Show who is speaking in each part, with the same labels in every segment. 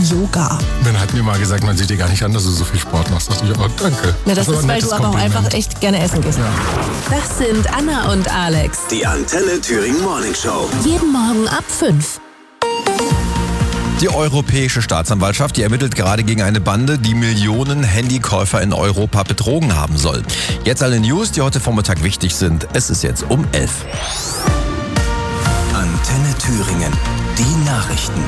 Speaker 1: Yoga.
Speaker 2: Man hat mir mal gesagt, man sieht dir gar nicht an, dass du so viel Sport machst. Da dachte ich, oh, danke.
Speaker 1: Na, das ist, weil du aber auch einfach echt gerne essen gehst.
Speaker 2: Ja.
Speaker 3: Das sind Anna und Alex.
Speaker 4: Die Antenne Thüringen Morning Show.
Speaker 3: Jeden Morgen ab 5.
Speaker 5: Die Europäische Staatsanwaltschaft, die ermittelt gerade gegen eine Bande, die Millionen Handykäufer in Europa betrogen haben soll. Jetzt alle News, die heute Vormittag wichtig sind. Es ist jetzt um 11.
Speaker 4: Antenne Thüringen. Die Nachrichten.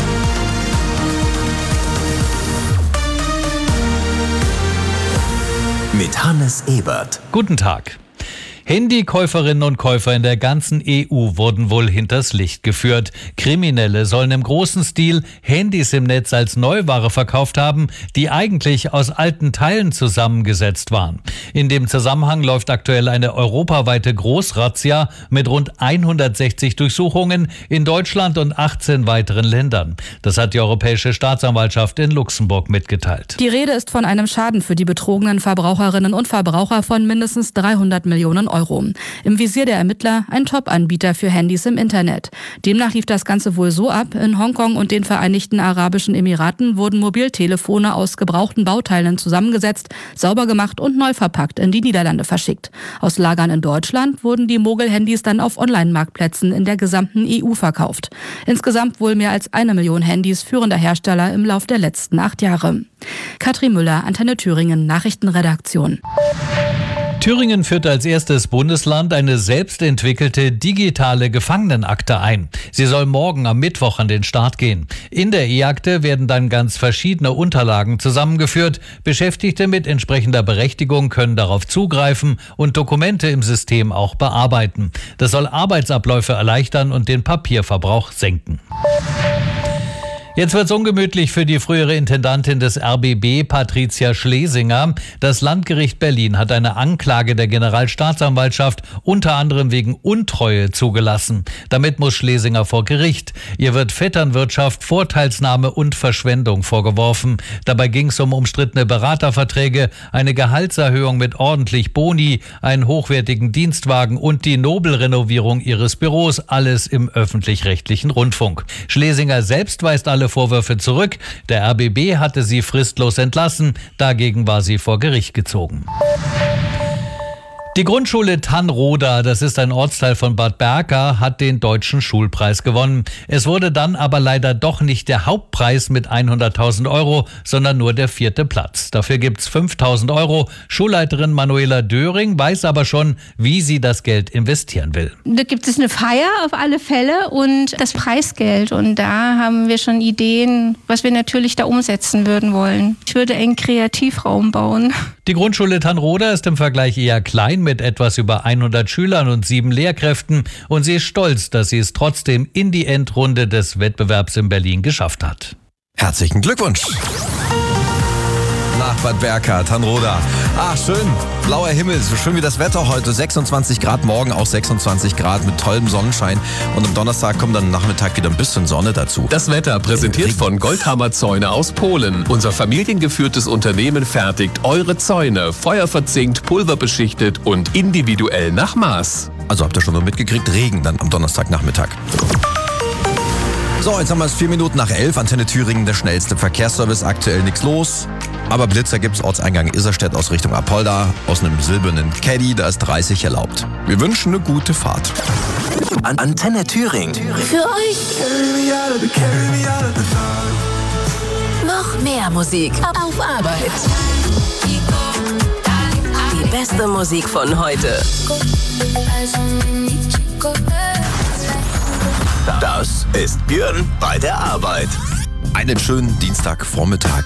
Speaker 4: Mit Hannes Ebert.
Speaker 6: Guten Tag. Handykäuferinnen und Käufer in der ganzen EU wurden wohl hinters Licht geführt. Kriminelle sollen im großen Stil Handys im Netz als Neuware verkauft haben, die eigentlich aus alten Teilen zusammengesetzt waren. In dem Zusammenhang läuft aktuell eine europaweite Großrazzia mit rund 160 Durchsuchungen in Deutschland und 18 weiteren Ländern. Das hat die Europäische Staatsanwaltschaft in Luxemburg mitgeteilt.
Speaker 7: Die Rede ist von einem Schaden für die betrogenen Verbraucherinnen und Verbraucher von mindestens 300 Millionen Euro. Im Visier der Ermittler ein Top-Anbieter für Handys im Internet. Demnach lief das Ganze wohl so ab: In Hongkong und den Vereinigten Arabischen Emiraten wurden Mobiltelefone aus gebrauchten Bauteilen zusammengesetzt, sauber gemacht und neu verpackt in die Niederlande verschickt. Aus Lagern in Deutschland wurden die Mogel-Handys dann auf Online-Marktplätzen in der gesamten EU verkauft. Insgesamt wohl mehr als 1 Million Handys führender Hersteller im Lauf der letzten 8 Jahre. Katrin Müller, Antenne Thüringen, Nachrichtenredaktion.
Speaker 6: Thüringen führt als erstes Bundesland eine selbstentwickelte digitale Gefangenenakte ein. Sie soll morgen am Mittwoch an den Start gehen. In der E-Akte werden dann ganz verschiedene Unterlagen zusammengeführt. Beschäftigte mit entsprechender Berechtigung können darauf zugreifen und Dokumente im System auch bearbeiten. Das soll Arbeitsabläufe erleichtern und den Papierverbrauch senken. Jetzt wird's ungemütlich für die frühere Intendantin des RBB, Patricia Schlesinger. Das Landgericht Berlin hat eine Anklage der Generalstaatsanwaltschaft unter anderem wegen Untreue zugelassen. Damit muss Schlesinger vor Gericht. Ihr wird Vetternwirtschaft, Vorteilsnahme und Verschwendung vorgeworfen. Dabei ging's um umstrittene Beraterverträge, eine Gehaltserhöhung mit ordentlich Boni, einen hochwertigen Dienstwagen und die Nobelrenovierung ihres Büros. Alles im öffentlich-rechtlichen Rundfunk. Schlesinger selbst weist alle Vorwürfe zurück. Der RBB hatte sie fristlos entlassen. Dagegen war sie vor Gericht gezogen. Die Grundschule Tannroda, das ist ein Ortsteil von Bad Berka, hat den Deutschen Schulpreis gewonnen. Es wurde dann aber leider doch nicht der Hauptpreis mit 100.000 Euro, sondern nur der 4. Platz. Dafür gibt's 5.000 Euro. Schulleiterin Manuela Döring weiß aber schon, wie sie das Geld investieren will.
Speaker 8: Da gibt es eine Feier auf alle Fälle und das Preisgeld. Und da haben wir schon Ideen, was wir natürlich da umsetzen würden wollen. Ich würde einen Kreativraum bauen.
Speaker 6: Die Grundschule Tannroda ist im Vergleich eher klein mit etwas über 100 Schülern und 7 Lehrkräften und sie ist stolz, dass sie es trotzdem in die Endrunde des Wettbewerbs in Berlin geschafft hat.
Speaker 5: Herzlichen Glückwunsch! Nach Bad Berka, Tannroda. Ach, schön. Blauer Himmel, so schön wie das Wetter heute. 26 Grad, morgen auch 26 Grad mit tollem Sonnenschein. Und am Donnerstag kommt dann am Nachmittag wieder ein bisschen Sonne dazu.
Speaker 9: Das Wetter präsentiert von Goldhammer Zäune aus Polen. Unser familiengeführtes Unternehmen fertigt eure Zäune. Feuerverzinkt, pulverbeschichtet und individuell nach Maß.
Speaker 5: Also habt ihr schon mal mitgekriegt, Regen dann am Donnerstagnachmittag. So, jetzt haben wir es 4 Minuten nach 11. Antenne Thüringen, der schnellste Verkehrsservice. Aktuell nichts los. Aber Blitzer gibt's, Ortseingang Iserstedt aus Richtung Apolda. Aus einem silbernen Caddy, da ist 30 erlaubt. Wir wünschen eine gute Fahrt.
Speaker 4: Antenne Thüringen.
Speaker 3: Für euch noch mehr Musik auf Arbeit. Die beste Musik von heute.
Speaker 4: Das ist Björn bei der Arbeit.
Speaker 5: Einen schönen Dienstagvormittag.